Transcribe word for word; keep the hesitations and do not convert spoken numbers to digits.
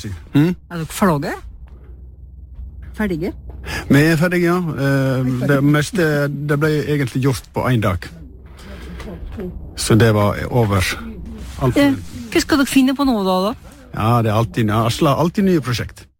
si. Mm? Er dere ferdige? Ferdige? Vi er ferdige, ja. Eh, det meste det ble egentlig gjort på en dag. Så det var over. Alt. Eh, hva skal dere finne på nå da, da? Ja, det er alltid, Asla, alltid nye prosjekt.